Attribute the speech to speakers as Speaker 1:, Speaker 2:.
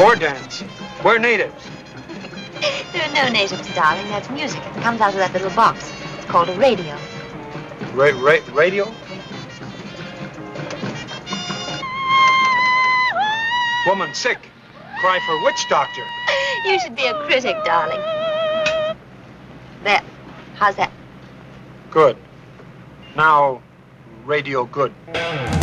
Speaker 1: War dance. We're natives.
Speaker 2: There are no natives, darling. That's music. It comes out of that little box. It's called a radio.
Speaker 1: Radio? Woman sick. Cry for witch doctor.
Speaker 2: You should be a critic, darling. There. How's that?
Speaker 1: Good. Now, radio good.